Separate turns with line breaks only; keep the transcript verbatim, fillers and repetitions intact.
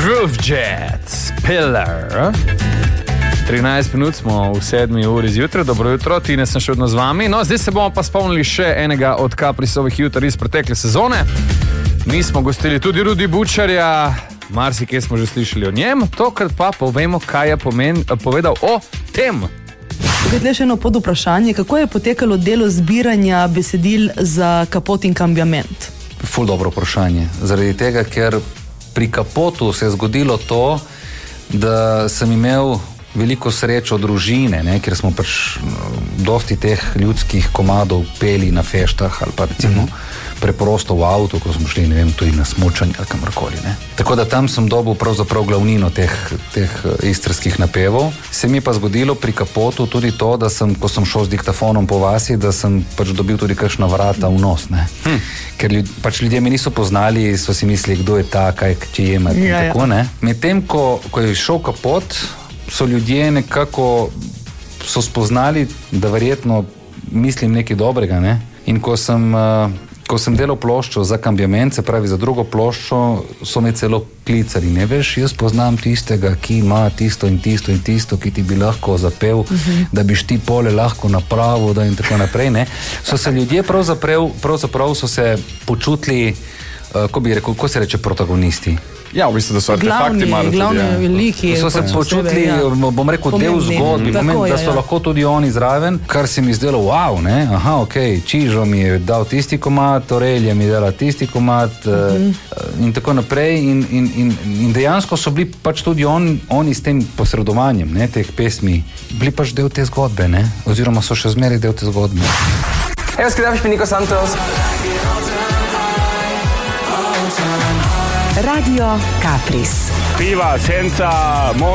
Groove Jets, Pillar. trinajst minut smo v sedmi uri zjutraj, dobro jutro, Tine sem še vedno z vami. No, zdaj se bomo pa spomnili še enega od Caprisovih jutr iz pretekle sezone. Mi smo gostili tudi Rudi Bučarja, marsikaj smo že slišali o njem, tokrat pa povemo, kaj je pomen, povedal o tem.
Tukaj še eno pod vprašanje, kako je potekalo delo zbiranja besedil za Kapot in Cambiament?
Ful dobro vprašanje, zaradi tega, ker pri Kapotu se je zgodilo to, da sem imel veliko srečo družine, ne, ker smo pač dosti teh ljudskih komadov peli na feštah ali pa recimo mm-hmm. preprosto v avtu, ko smo šli, ne vem, tudi na smučanje ali kamorkoli, ne. Tako da tam sem dobil pravzaprav glavnino teh, teh istrskih napevov. Se mi je pa zgodilo pri Kapotu tudi to, da sem, ko sem šel z diktafonom po vasi, da sem pač dobil tudi kakšna vrata v nos, ne. Hm. Ker ljud, pač ljudje me niso poznali, so si mislili, kdo je ta, kaj če jema in ja, tako, ne. Medtem, ko, ko je šel Kapot, so ljudje nekako so spoznali, da verjetno mislim nekaj dobrega, ne? In ko sem, uh, ko sem delal ploščo za Cambiament, se pravi za drugo ploščo, so me celo klicali, ne veš, jaz poznam tistega, ki ima tisto in tisto in tisto, ki ti bi lahko zapel, uh-huh. da biš ti pole lahko napravil, da in tako naprej, ne? So se ljudje pravzaprav, pravzaprav so se počutili, uh, ko bi rekel, ko se reče protagonisti.
Ja, v bistvu, da so artefakti malo tudi.
Glavni, ja. veliki.
So se počutili, ja. bom rekel, del zgodbi, moment, da so ja, ja. lahko tudi oni zraven, kar se mi zdelo, wow, ne, aha, okej, okay. Čižo mi je dal tisti komad, Orelja mi je dala tisti komad uh-huh. uh, in tako naprej in, in, in, in dejansko so bili pač tudi on, oni s tem posredovanjem, ne, teh pesmi, bili pač del te zgodbe, ne, oziroma so še zmeraj del te zgodbe.
Evo, skredaš mi Niko Santos.
Radio Capris.
Piva, senca,